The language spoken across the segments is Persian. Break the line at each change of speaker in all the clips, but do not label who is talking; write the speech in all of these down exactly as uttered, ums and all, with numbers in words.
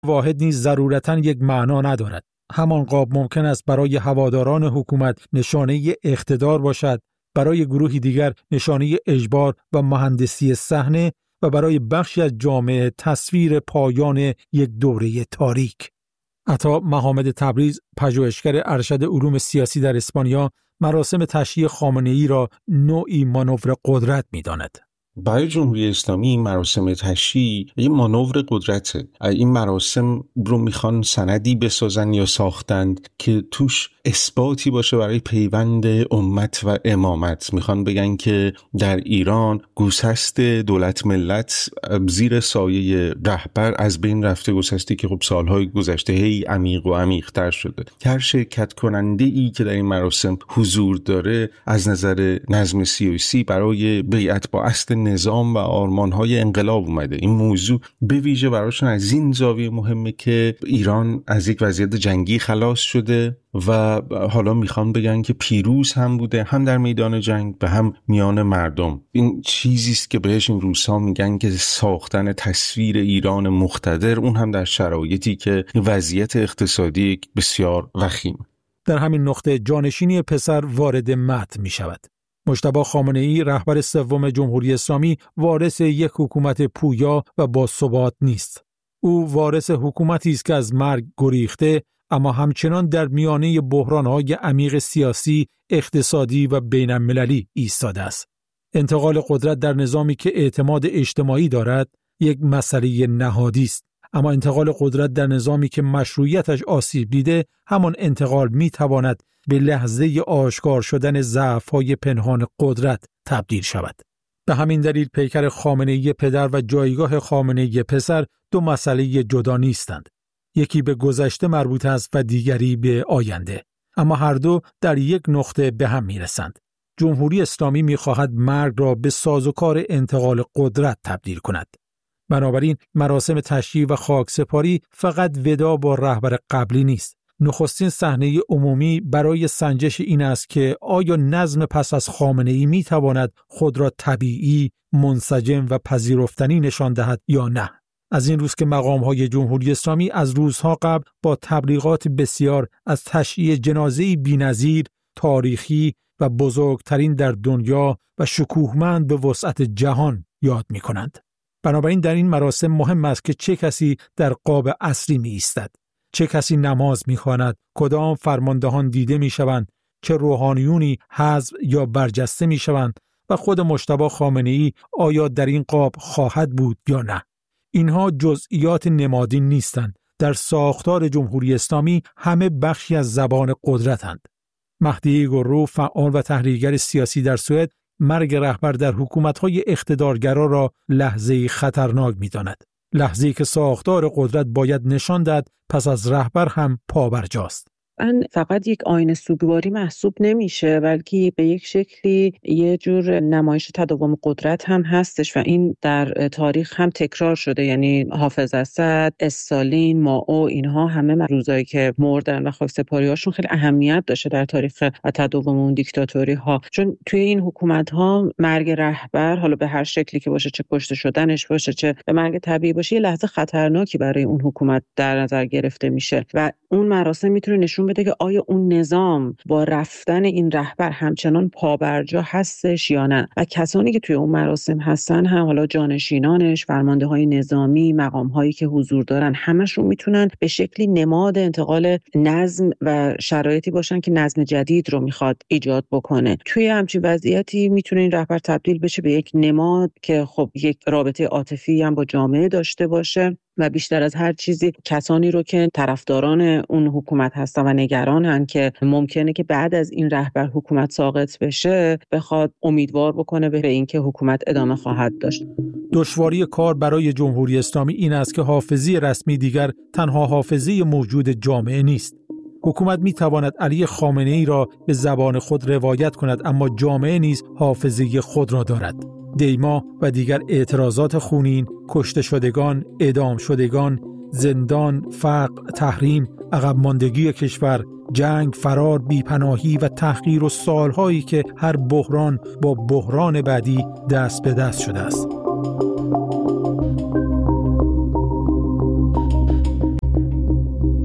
واحد نیز ضرورتاً یک معنا ندارد. همان قاب ممکن است برای هواداران حکومت نشانه اقتدار باشد، برای گروهی دیگر نشانه اجبار و مهندسی صحنه و برای بخشی از جامعه تصویر پایان یک دوره تاریک. عطا محمد تبریز، پژوهشگر ارشد علوم سیاسی در اسپانیا، مراسم تشییع خامنه‌ای را نوعی مانور قدرت می‌داند.
برای جمهوری اسلامی این مراسم تشییع یه مانور قدرته. این مراسم رو میخوان سندی بسازن یا ساختند که توش اثباتی باشه برای پیوند امت و امامت. میخوان بگن که در ایران گسست دولت ملت زیر سایه رهبر از بین رفته، گسستی که خب سالهای گذشته هی عمیق و عمیق‌تر شده. هر شرکت کننده ای که در این مراسم حضور داره از نظر نظم سیاسی برای بیعت با اصل نظام و آرمان‌های انقلاب اومده. این موضوع به ویژه براشون از این زاویه مهمه که ایران از یک وضعیت جنگی خلاص شده و حالا میخوان بگن که پیروز هم بوده، هم در میدان جنگ و هم میان مردم. این چیزی است که بهش این روزها میگن که ساختن تصویر ایران مقتدر، اون هم در شرایطی که وضعیت اقتصادی بسیار وخیم.
در همین نقطه جانشینی پسر وارد متن میشود. مجتبی خامنه‌ای، رهبر سوم جمهوری اسلامی، وارث یک حکومت پویا و با ثبات نیست. او وارث حکومتی است که از مرگ گریخته، اما همچنان در میانه بحران‌های عمیق سیاسی، اقتصادی و بین‌المللی ایستاده است. انتقال قدرت در نظامی که اعتماد اجتماعی دارد، یک مسئله نهادی است. اما انتقال قدرت در نظامی که مشروعیتش آسیب دیده، همان انتقال می‌تواند به لحظه آشکار شدن ضعف‌های پنهان قدرت تبدیل شود. به همین دلیل پیکر خامنه‌ای پدر و جایگاه خامنه‌ای پسر دو مسئله جدا نیستند. یکی به گذشته مربوط است و دیگری به آینده. اما هر دو در یک نقطه به هم میرسند. جمهوری اسلامی می‌خواهد مرگ را به سازوکار انتقال قدرت تبدیل کند. بنابراین مراسم تشییع و خاکسپاری فقط ودا با رهبر قبلی نیست. نخستین صحنه عمومی برای سنجش این است که آیا نظم پس از خامنه‌ای می‌تواند خود را طبیعی، منسجم و پذیرفتنی نشان دهد یا نه. از این روز که مقام‌های جمهوری اسلامی از روزها قبل با تبلیغات بسیار از تشییع جنازه‌ای بی‌نظیر، تاریخی و بزرگترین در دنیا و شکوهمند به وسعت جهان یاد می‌کنند. بنابراین در این مراسم مهم است که چه کسی در قاب اصلی می‌ایستد، چه کسی نماز می‌خواند، کدام فرماندهان دیده می‌شوند، چه روحانیونی حذف یا برجسته می‌شوند و خود مجتبی خامنه‌ای آیا در این قاب خواهد بود یا نه. اینها جزئیات نمادین نیستند. در ساختار جمهوری اسلامی همه بخشی از زبان قدرتند. مهدی گرو، فعال و تحریرگر سیاسی در سوئد، مرگ رهبر در حکومت‌های اقتدارگرا را لحظه‌ای خطرناک می‌داند. لحظه‌ای که ساختار قدرت باید نشان دهد پس از رهبر هم پابرجاست.
این فقط یک آینه سوگواری محسوب نمیشه، بلکه به یک شکلی یه جور نمایش تداوم قدرت هم هستش و این در تاریخ هم تکرار شده. یعنی حافظ اسد، استالین، مائو، اینها همه روزایی که مردن و خاکسپاری‌هاشون خیلی اهمیت داشته در تاریخ تداوم اون دیکتاتوری ها، چون توی این حکومت ها مرگ رهبر، حالا به هر شکلی که باشه، چه کشته شدنش باشه چه به مرگ طبیعی باشه، یه لحظه خطرناکی برای اون حکومت در نظر گرفته میشه و اون مراسم میتونه نشون بده که آیا اون نظام با رفتن این رهبر همچنان پابرجا هستش یا نه. و کسانی که توی اون مراسم هستن هم، حالا جانشینانش، فرمانده‌های نظامی، مقام‌هایی که حضور دارن، همشون میتونن به شکلی نماد انتقال نظم و شرایطی باشن که نظم جدید رو میخواد ایجاد بکنه. توی همچین وضعیتی میتونه این رهبر تبدیل بشه به یک نماد که خب یک رابطه عاطفی هم با جامعه داشته باشه و بیشتر از هر چیزی کسانی رو که طرفداران اون حکومت هستن و نگرانن که ممکنه که بعد از این رهبر حکومت ساقط بشه، بخواد امیدوار بکنه به اینکه حکومت ادامه خواهد داشت.
دشواری کار برای جمهوری اسلامی این است که حافظه رسمی دیگر تنها حافظه موجود جامعه نیست. حکومت می تواند علی خامنه‌ای را به زبان خود روایت کند، اما جامعه نیز حافظه خود را دارد. دیما و دیگر اعتراضات خونین، کشته شدگان، اعدام شدگان، زندان، فقر، تحریم، عقب ماندگی کشور، جنگ، فرار، بیپناهی و تحقیر و سالهایی که هر بحران با بحران بعدی دست به دست شده است.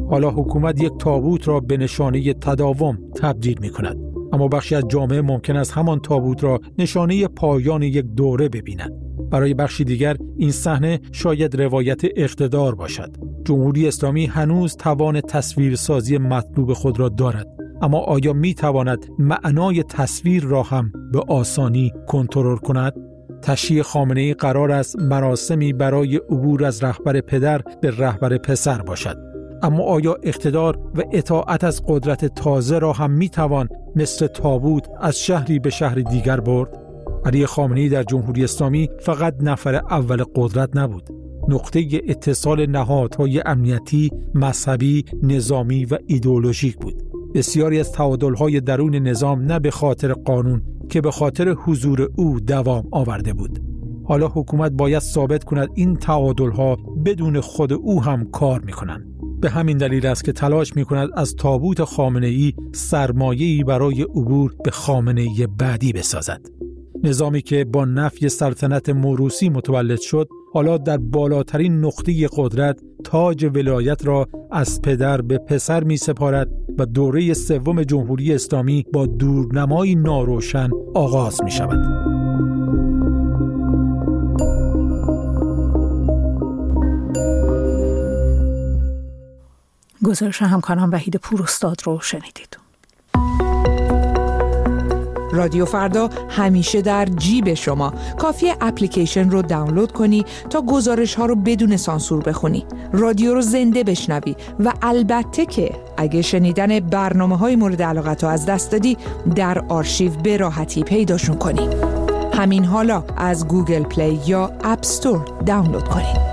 حالا حکومت یک تابوت را به نشانه تداوم تبدیل می کند. اما بخشی از جامعه ممکن است همان تابوت را نشانه پایان یک دوره ببیند. برای بخشی دیگر این صحنه شاید روایت اقتدار باشد. جمهوری اسلامی هنوز توان تصویرسازی مطلوب خود را دارد، اما آیا می تواند معنای تصویر را هم به آسانی کنترل کند؟ تشییع خامنه‌ای قرار است مراسمی برای عبور از رهبر پدر به رهبر پسر باشد. اما آیا اقتدار و اطاعت از قدرت تازه را هم می توان مثل تابوت از شهری به شهر دیگر برد؟ علی خامنه‌ای در جمهوری اسلامی فقط نفر اول قدرت نبود. نقطه اتصال نهادهای امنیتی، مذهبی، نظامی و ایدئولوژیک بود. بسیاری از تعادل‌های درون نظام نه به خاطر قانون که به خاطر حضور او دوام آورده بود. حالا حکومت باید ثابت کند این تعادل‌ها بدون خود او هم کار می‌کنند. به همین دلیل است که تلاش می‌کند از تابوت خامنه‌ای سرمایه‌ای برای عبور به خامنه‌ای بعدی بسازد. نظامی که با نفی سلطنت موروثی متولد شد، حالا در بالاترین نقطه قدرت تاج ولایت را از پدر به پسر می سپارد و دوره سوم جمهوری اسلامی با دورنمایی ناروشن آغاز می شود.
گزارش همکارم وحید پوراستاد رو شنیدید.
رادیو فردا همیشه در جیب شما. کافیه اپلیکیشن رو دانلود کنی تا گزارش ها رو بدون سانسور بخونی، رادیو رو زنده بشنوی و البته که اگه شنیدن برنامه های مورد علاقت رو از دست دادی در آرشیو به راحتی پیداشون کنی. همین حالا از گوگل پلی یا اپ استور دانلود کنی.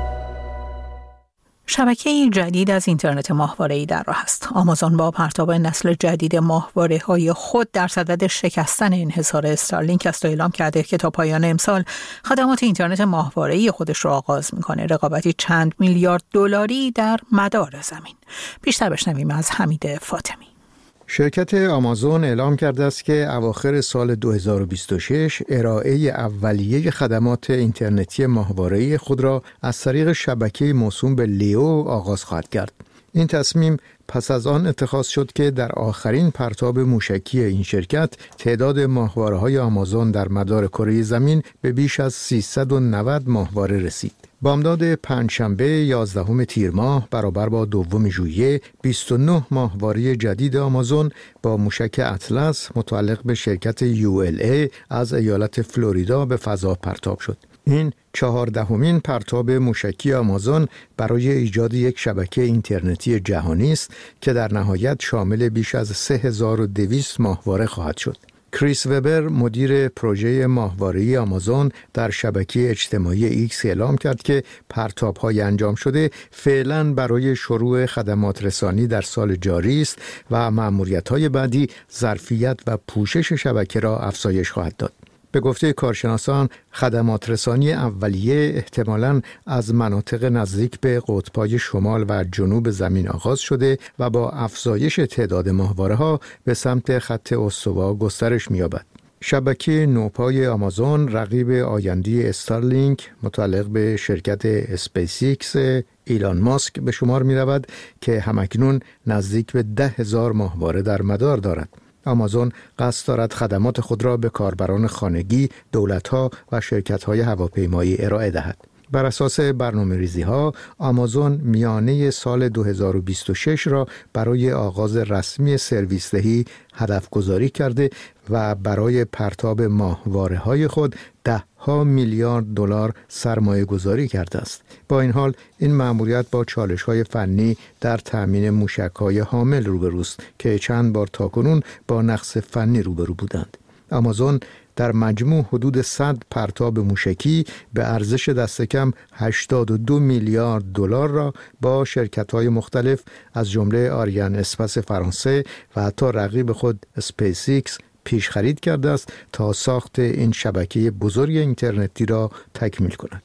شبکه جدید از اینترنت ماهواره‌ای در راه است. آمازون با پرتاب نسل جدید ماهواره‌های خود در صدد شکستن انحصار استارلینک است و اعلام کرده که تا پایان امسال خدمات اینترنت ماهواره‌ای خودش را آغاز می‌کنه. رقابتی چند میلیارد دلاری در مدار زمین. بیشتر بشنویم از حمید فاطمی.
شرکت آمازون اعلام کرده است که اواخر سال دو هزار و بیست و شش ارائه اولیه خدمات اینترنتی ماهواره‌ای خود را از طریق شبکه موسوم به لیو آغاز خواهد کرد. این تصمیم پس از آن اتخاذ شد که در آخرین پرتاب موشکی این شرکت تعداد ماهواره‌های آمازون در مدار کره زمین به بیش از سیصد و نود ماهواره رسید. بامداد پنجشنبه یازدهم تیر ماه برابر با دوم ژوئیه بیست و نه ماهواره جدید آمازون با موشک اطلس متعلق به شرکت یو ال ای از ایالت فلوریدا به فضا پرتاب شد. این چهاردهمین پرتاب موشکی آمازون برای ایجاد یک شبکه اینترنتی جهانی است که در نهایت شامل بیش از سه هزار و دویست ماهواره خواهد شد. کریس وبر مدیر پروژه ماهواره‌ای آمازون در شبکه اجتماعی ایکس اعلام کرد که پرتاب‌های انجام شده فعلاً برای شروع خدمات رسانی در سال جاری است و مأموریت‌های بعدی ظرفیت و پوشش شبکه را افزایش خواهد داد. به گفته کارشناسان خدمات رسانی اولیه احتمالاً از مناطق نزدیک به قطب‌های شمال و جنوب زمین آغاز شده و با افزایش تعداد ماهواره‌ها به سمت خط استوا گسترش می‌یابد. شبکه نوپای آمازون رقیب آینده استارلینک متعلق به شرکت اسپیس ایکس ایلان ماسک به شمار می‌رود که همکنون نزدیک به ده هزار ماهواره در مدار دارد. آمازون قصد دارد خدمات خود را به کاربران خانگی، دولت‌ها و شرکت‌های هواپیمایی ارائه دهد. بر اساس برنامه‌ریزی‌ها، آمازون میانه سال دو هزار و بیست و شش را برای آغاز رسمی سرویس دهی هدف گذاری کرده و برای پرتاب ماهواره‌های خود ده ها میلیارد دلار سرمایه گذاری کرده است. با این حال این مأموریت با چالش‌های فنی در تأمین موشک‌های حامل روبروست که چند بار تاکنون با نقص فنی روبرو بودند. آمازون در مجموع حدود صد پرتاب موشکی به ارزش دست کم هشتاد و دو میلیارد دلار را با شرکت‌های مختلف از جمله آریان اسپاس فرانسه و حتی رقیب خود اسپیس ایکس پیش خرید کرده است تا ساخت این شبکه بزرگ اینترنتی را تکمیل کند.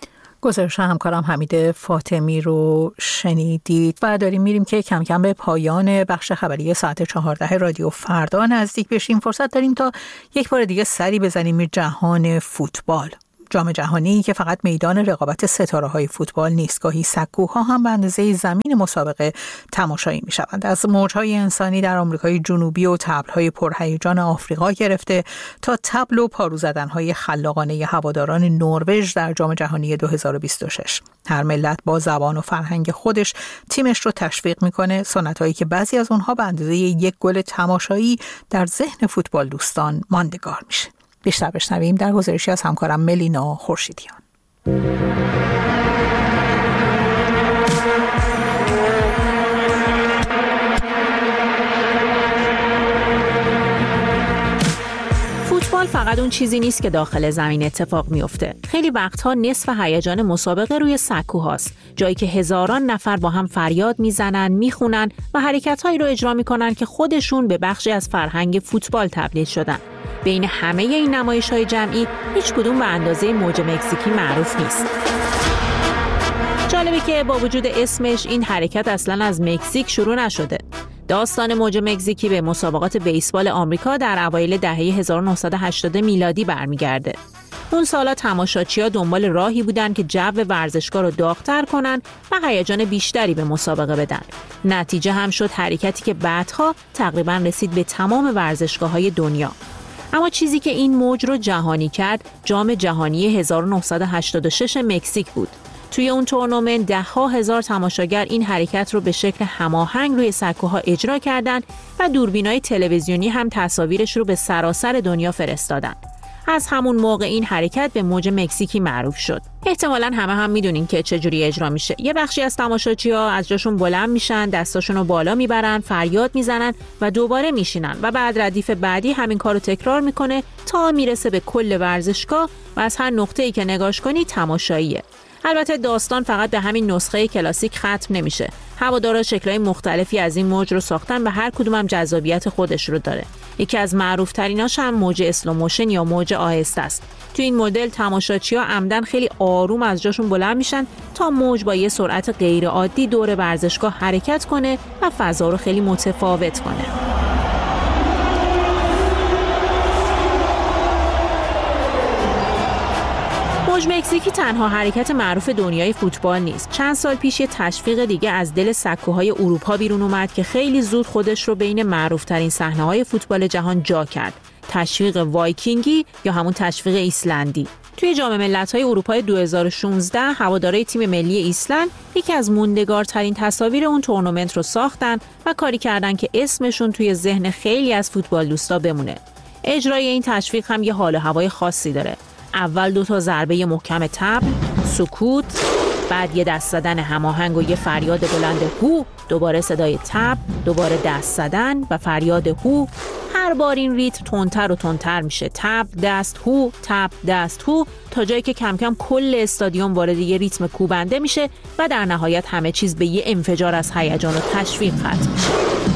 گزارش همکارم حمید فاطمی رو شنیدید و داریم میریم که کم کم به پایان بخش خبری ساعت چهارده رادیو فردا نزدیک بشیم. فرصت داریم تا یک بار دیگه سری بزنیم جهان فوتبال. جام جهانی که فقط میدان رقابت ستاره‌های فوتبال نیست، گاهی سکوها هم به اندازه زمین مسابقه تماشایی می‌شوند. از موج‌های انسانی در آمریکای جنوبی و طبل‌های پرهیجان آفریقا گرفته تا طبل و پارو زدن‌های خلاقانه هواداران نروژ در جام جهانی دو هزار و بیست و شش. هر ملت با زبان و فرهنگ خودش تیمش رو تشویق می‌کنه، سنتایی که بعضی از اونها به اندازه یک گل تماشایی در ذهن فوتبال دوستان ماندگار میشه. بیشتر بشنویم در گزارشی از همکارم ملینا خورشیدیان.
فوتبال فقط اون چیزی نیست که داخل زمین اتفاق میفته. خیلی وقتها نصف هیجان مسابقه روی سکوهاست، جایی که هزاران نفر با هم فریاد میزنن، میخونن و حرکت‌هایی رو اجرا میکنن که خودشون به بخشی از فرهنگ فوتبال تبدیل شدن. بین همه این نمایش‌های جمعی هیچ کدوم به اندازه موج مکزیکی معروف نیست. جالبه که با وجود اسمش این حرکت اصلاً از مکزیک شروع نشده. داستان موج مکزیکی به مسابقات بیسبال آمریکا در اوایل دهه هزار و نهصد و هشتاد میلادی برمیگرده. اون سالا تماشاچی‌ها دنبال راهی بودن که جو ورزشگاه رو داغ‌تر کنن و هیجان بیشتری به مسابقه بدن. نتیجه هم شد حرکتی که بعدها تقریباً رسید به تمام ورزشگاه‌های دنیا. اما چیزی که این موج رو جهانی کرد، جام جهانی هزار و نهصد و هشتاد و شش مکزیک بود. توی اون تورنمنت ده ها هزار تماشاگر این حرکت رو به شکل هماهنگ روی سکوها اجرا کردند و دوربینای تلویزیونی هم تصاویرش رو به سراسر دنیا فرستادن. از همون موقع این حرکت به موج مکزیکی معروف شد. احتمالاً همه هم میدونین که چجوری اجرا میشه. یه بخشی از تماشاچی‌ها از جاشون بلند میشن، دستاشون رو بالا میبرن، فریاد میزنن و دوباره میشینن و بعد ردیف بعدی همین کارو تکرار میکنه تا میرسه به کل ورزشگاه و از هر نقطه‌ای که نگاش کنی تماشاییه. البته داستان فقط به همین نسخه کلاسیک ختم نمیشه. هوادارا شکل‌های مختلفی از این موج رو ساختن و هر کدوم هم جذابیت خودش رو داره. یکی از معروف‌تریناش هم موج اسلو موشن یا موج آهسته است. تو این مدل تماشاچی‌ها عمدن خیلی آروم از جاشون بلند میشن تا موج با یه سرعت غیر عادی دور ورزشگاه حرکت کنه و فضا رو خیلی متفاوت کنه. موج مکزیکی تنها حرکت معروف دنیای فوتبال نیست. چند سال پیش یه تشویق دیگه از دل سکوهای اروپا بیرون اومد که خیلی زود خودش رو بین معروف‌ترین صحنه‌های فوتبال جهان جا کرد. تشویق وایکینگی یا همون تشویق ایسلندی. توی جام ملت‌های اروپای دو هزار و شانزده هوادارهای تیم ملی ایسلند یکی از موندگارترین تصاویر اون تورنمنت رو ساختن و کاری کردن که اسمشون توی ذهن خیلی از فوتبال دوستا بمونه. اجرای این تشویق هم یه حال و هوای خاصی داره. اول دو تا ضربه محکم طبل، سکوت، بعد یه دست زدن هماهنگ و یه فریاد بلند هو، دوباره صدای طبل، دوباره دست زدن و فریاد هو. هر بار این ریتم تندتر و تندتر میشه. طبل، دست، هو، طبل، دست، هو، تا جایی که کم کم کل استادیوم وارد یه ریتم کوبنده میشه و در نهایت همه چیز به یه انفجار از هیجان و تشویق ختم میشه.